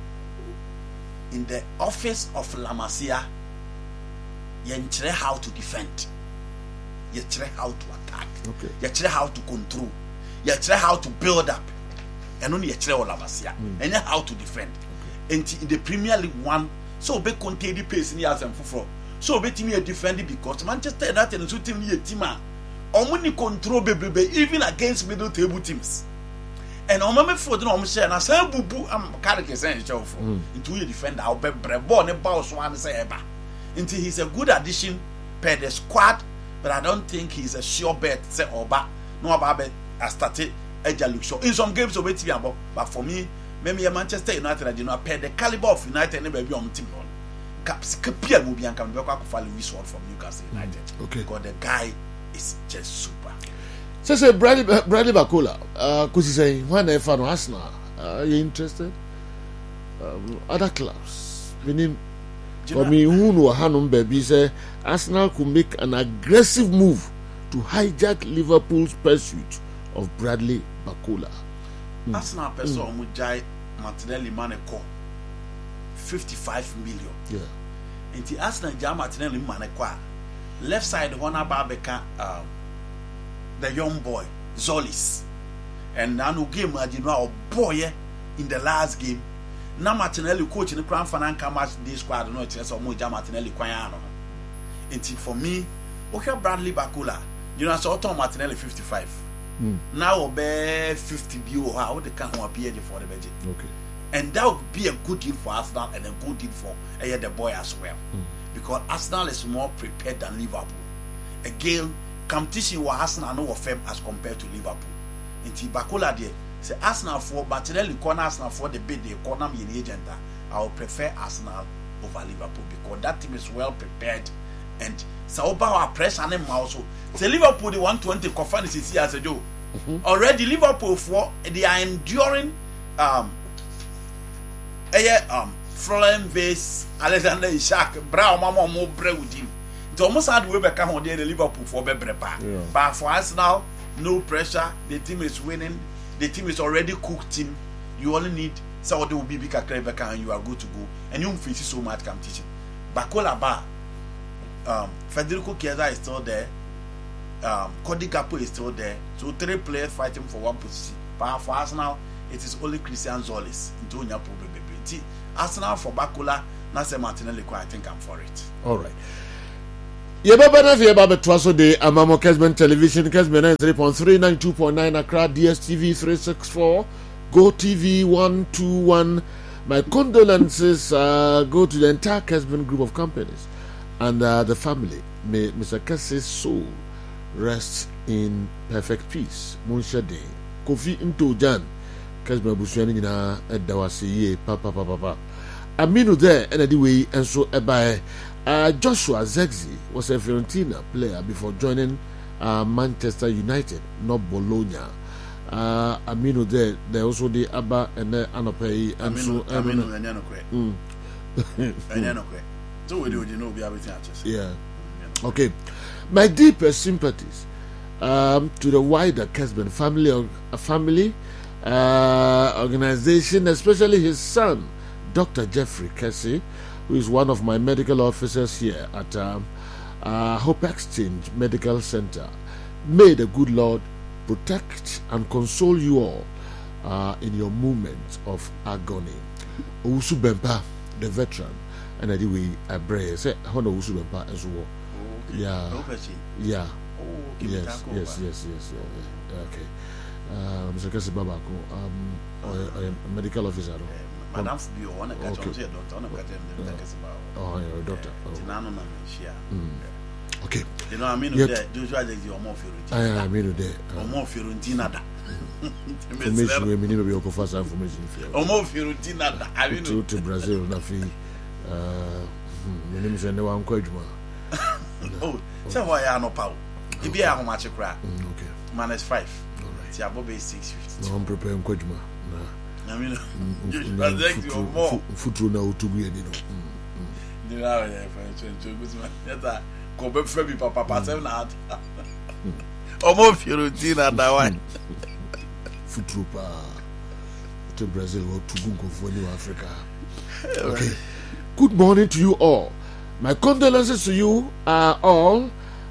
in the office of La Masia, you try how to defend, you try how to attack, you try how to control, you try how to build up, and only you try La Masia, and you how to defend. And in the Premier League 1, so be contain the pace in the Asem Fufro, so be team defending because Manchester United and so team a team, only control baby even against middle table teams. And on my foot, no, share na say bubu am carry say show for into a defender. I'll be brebo ne boss one say eba. Until he's a good addition per the squad, but I don't think he's a sure bet. Say oba no about I started Eja look sure in some games obeti abo. But for me, maybe Manchester United, you know, per the caliber of United, never be on team on. Caps Kapia will be and can be able to follow Louis Horn from Newcastle United. Okay, because the guy is just super. So Bradley Bacola, because he's saying when I found Arsenal, are you interested? Other clubs, meaning for me, who know Hanum baby say Arsenal could make an aggressive move to hijack Liverpool's pursuit of Bradley Bacola. Arsenal person Mujai Martinelli Maneko 55 million. Yeah. And the Arsenal Jam Martinelli Maneko left side one Barbeka the young boy Zolis, and now no game you know boy in the last game. Now Martinelli coach in the Crown Fananka match this squad no it's or more Martinelli Quayano. And for me, okay Bradley Bacola, you know so Tom Martinelli 55. Now obey 50 view how they can appear for the budget. Okay. And that would be a good deal for Arsenal and a good deal for the boy as well. Because Arsenal is more prepared than Liverpool. Again, competition with Arsenal no firm as compared to Liverpool. Inti Bacola there say Arsenal for Martinelli corner Arsenal for the bid the corner me the agent. I would prefer Arsenal over Liverpool because that team is well prepared and so about pressure and also say Liverpool the 120 conference is here as a Joe. Already Liverpool for they are enduring Florian Vase, Alexander Ishak, Brown Mama more bread with him. It's almost hard way back on the Liverpool for Bebreba. But for us now, no pressure. The team is winning. The team is already cooked team. You only need Saudi will be big and you are good to go. And you won't face so much competition. Bacola Bar, Federico Chiesa is still there. Cody Gakpo is still there. So 3 players fighting for one position. But for us now, it is only Christian Zolis. Into your problem. Arsenal for Bacola, Nase Martinelli, I think I'm for it. All right. Yebaba Yebaba Twaso de Amamo Kesben Television, Kesben 3.3, 92.9 Accra, DSTV 364, Go TV 121. My condolences go to the entire Kesben group of companies and the family. May Mr. Kesse's soul rest in perfect peace. Munshade Kofi into Jan Kesbe Busuani na Edawasi ye papa. Aminu there anyway and so by Joshua Zexi was a Fiorentina player before joining Manchester United, not Bologna. Aminu there also the Abba and the Anope and so Aminu so we do yeah. Okay, my deepest sympathies to the wider Kesben family organization, especially his son, Dr. Jeffrey Kesse, who is one of my medical officers here at Hope Exchange Medical Center. May the good Lord protect and console you all in your moments of agony. Owusu Bempa, the veteran, and anyway, I pray. Say, how no Owusu Bempa as well. Yeah. Yeah. Yes. Okay. Mr. Kesse Babako, a medical officer. Madam Fubio, one of the doctor, oh, you're a doctor. Okay. You know, I mean, you're more I mean, or more Fiorentina. Information we need to be fast information. Or more Fiorentina. I mean, to Brazil, nothing. My name is Anyone Kwejuma. Oh, so why are no power? You be how much you cry? Okay. -5. All right. Tiabobe 650. No, I'm preparing Kwejuma. I mean, you project your more. Futu na utubu yedi no. You know, yeah, Kobe Frebi Papa 7 out. Omo Fiorentina that one. Futu pa. To Brazil or to Gungo for New Africa. Okay. Good morning to you all. My condolences to you all.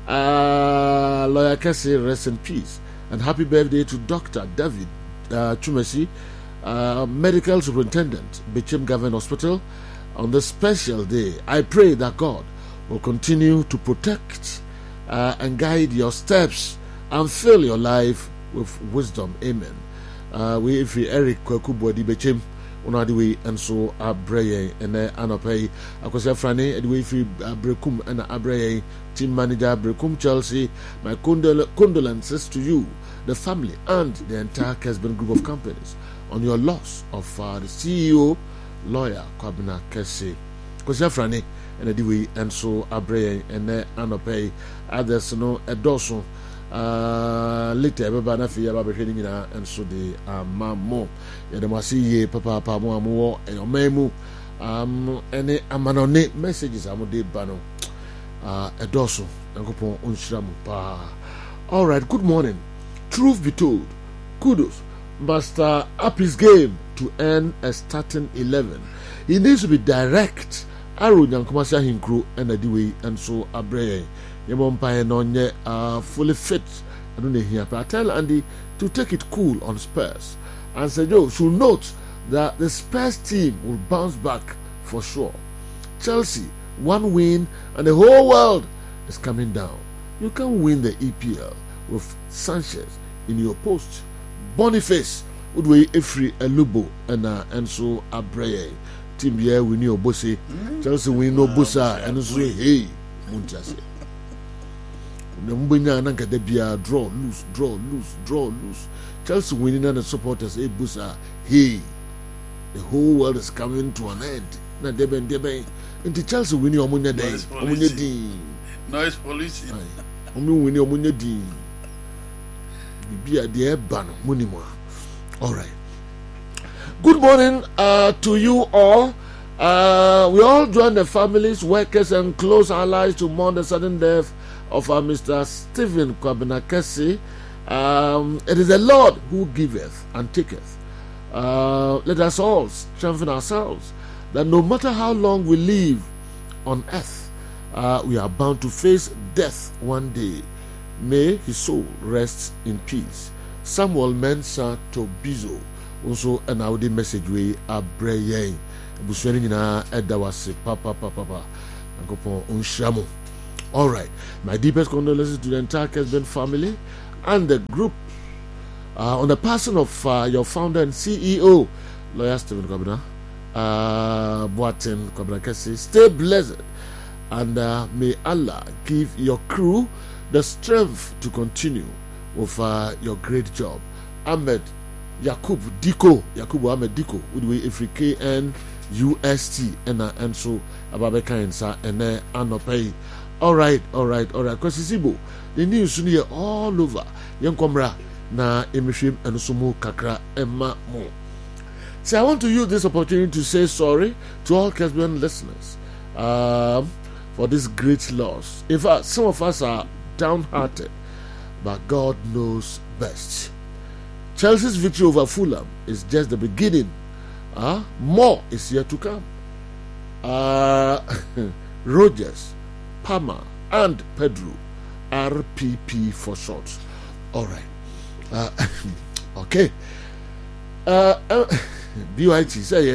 Lawyer Kesse, rest in peace. And happy birthday to Dr. David Chumesi, Medical Superintendent, Bichim Government Hospital. On this special day, I pray that God will continue to protect and guide your steps and fill your life with wisdom. Amen. If Eric Kwekubodi Bichim, Unadiwe and so Abreye and Anope, Akosia Frane, and we free Brekum and Abreye, team manager Brekum Chelsea. My condolences to you, the family, and the entire Kesben group of companies on your loss of the CEO, lawyer Kwabena Kesse. Akosia Frane, and Adiwe and so Abreye and Anope, others no Edoso. Later, everybody feel about training and so the mamo. Yadamasi ye papa mo and memu any amanone messages amode bano edoso nkopon onshiramu pa. All right, good morning. Truth be told, kudos must up his game to earn a starting 11. He needs to be direct. Aro nyankomasa hinkro and Adiwe and so Abreye. Fully fit. I don't hear. But I tell Andy to take it cool on Spurs. And Sergio should note that the Spurs team will bounce back for sure. Chelsea, one win, and the whole world is coming down. You can win the EPL with Sanchez in your post. Boniface, Udwe Efri Elubo, and so Abreye. Team here we know Bosse. Chelsea win no Bossa, and so hey, Munchase. Draw, lose. Chelsea winning and the supporters, Busa, hey, the whole world is coming to an end. Now, Deben, into Chelsea winning Omunya Day, Omunya Dean. Noise pollution. Omu winning Omunya Dean. Be a dear ban, Munima. All right. Good morning to you all. We all join the families, workers, and close allies to mourn the sudden death of Mr. Stephen Kwabena Kesse. It is the Lord who giveth and taketh. Let us all strengthen ourselves that no matter how long we live on earth, we are bound to face death one day. May his soul rest in peace. Samuel Mensah Tobizo. Also, an audio message we are praying. Buswenina Edawase Papa. Angopon Unshamu. All right, my deepest condolences to the entire Kesben family and the group on the passing of your founder and CEO, Lawyer Stephen Kwabena Boateng Kwabena Kesse. Stay blessed And may Allah give your crew the strength to continue with your great job. Ahmed Yakub Diko, Yakubu Ahmed Diko, with we African UST and so Ababeka Insa and Anopay. All right. Because Sibo, the news here all over. Young Comra na emishim and sumu kakra emma mo. So I want to use this opportunity to say sorry to all Kesbian listeners for this great loss. In fact, some of us are downhearted, but God knows best. Chelsea's victory over Fulham is just the beginning. More is yet to come. Rogers, Palmer, and Pedro, RPP for short. All right. Okay. BYT say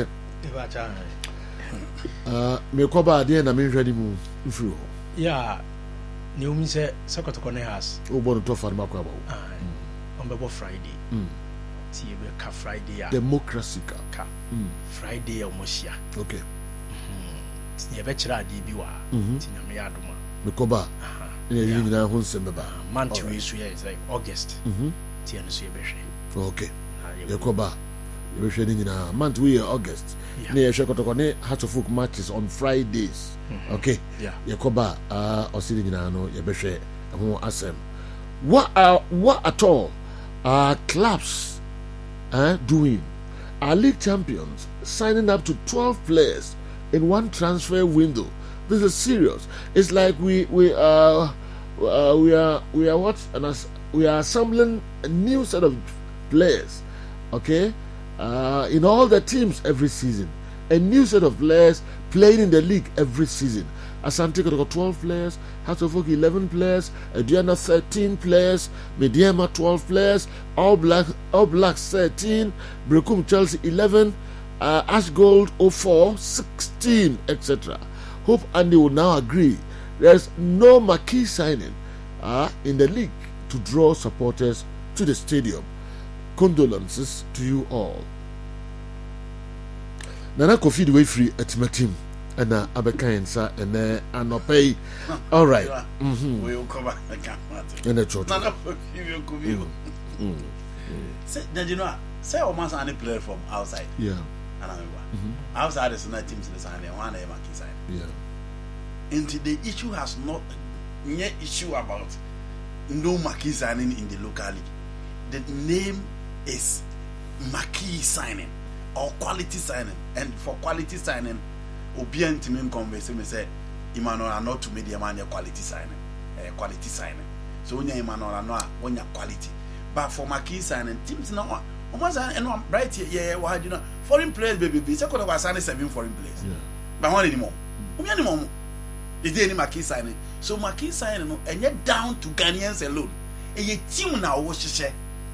me koba ade na me hwade mu mfiri ho. Yeah. Ni umi se Sekotokone has. O bono to fa ma kwa ba. On be Friday. Ti be ka Friday ya. Democracy ka. Friday o moshia. Okay. Ti be kira ade bi wa. Ti na me ya adoma. Me koba. Ni nyina ho nsem ba. Month we so is like August. Ti anu so ye be hwe. Okay. Ye koba. Ye be hwe ni nyina month we August. Ne ye Sekotokone Hearts of Oak matches on Fridays. Okay. Yeah. Yakoba osiri nyina no ye be hwe ho asem. What at all are clubs doing? Our league champions signing up to 12 players in one transfer window. This is serious. It's like we are what? And we are assembling a new set of players. Okay, in all the teams every season, a new set of players playing in the league every season. Asante got 12 players, Hearts of Oak 11 players, Aduana 13 players, Mediama 12 players, All Blacks 13, Brekum Chelsea 11, Ash Gold 04 16, etc. Hope Andy will now agree there's no marquee signing in the league to draw supporters to the stadium. Condolences to you all. Nana Kofi the way free at my team. And Abekainsa and Anopay. All right. We'll cover the camera. And a church. Then you know, say almost any player from outside. Yeah. And I remember outside is not teams in the sign and one marquee sign. Yeah. And the issue has not any issue about no marquee signing in the local league. The name is marquee signing or quality signing, and for quality signing. Obian team converse me say Emmanuel are not to media man quality signing. So when Emmanuel are not when quality. But for marquee signing teams now almost and bright here, why you know foreign players baby second of signing 7 foreign players. Yeah. But one anymore. Is there any marquee signing? So marquee signing and yet down to Ghanaians alone. And your team now was share.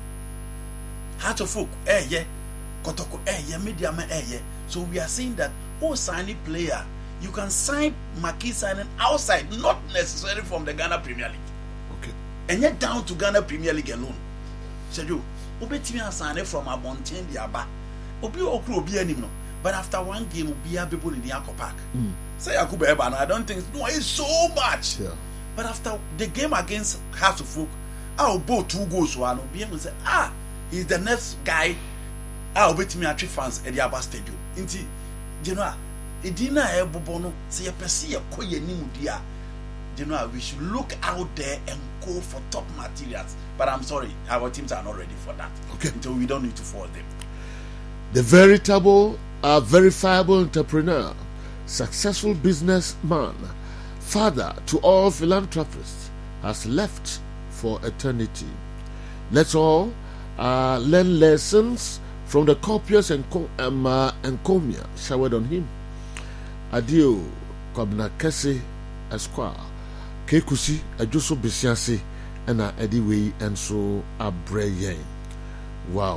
Hearts of Oak, Kotoko, media man, So we are saying that signing player, you can sign marquee signing outside, not necessarily from the Ghana Premier League. Okay. And yet down to Ghana Premier League alone. Said you, Obetimi sign from Abonten Diaba. Obi anymore. But after one game, Obi people in the Anchor Park. Say Yakubu Ebano, I don't think it's so much. Yeah. But after the game against Hearts of Oak, I'll both 2 goals one. Obi will say, he's the next guy. I'll bet me at fans at the Abba Stadium. Inti, you know, Edina Ebobono, say a Persia Koya Nimudia. You know, we should look out there and go for top materials. But I'm sorry, our teams are not ready for that. Okay. Until we don't need to fall them. The veritable, verifiable entrepreneur, successful businessman, father to all philanthropists, has left for eternity. Let's all learn lessons from the copious encomia showered on him. Adio Kwabna Kese Esquire, Kekusi, Ajuso Bisiasi, and Ediway, and so Abreye. Wow.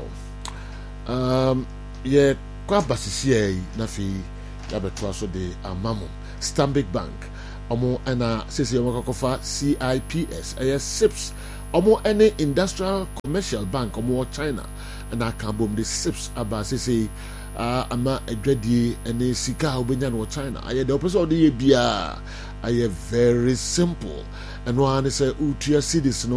Yeah, Kwabasisi, Nafi, Yabetwaso de Amamo, Stanbic Bank, Omo, and Sisi Wakakofa, CIPS, SIPS, ɔmo any industrial commercial bank ɔmo China na aka bom the sips aba say ama adwadie ene sika obenya no China aye the opposite ode ye bia aye very simple and one say utua cedis no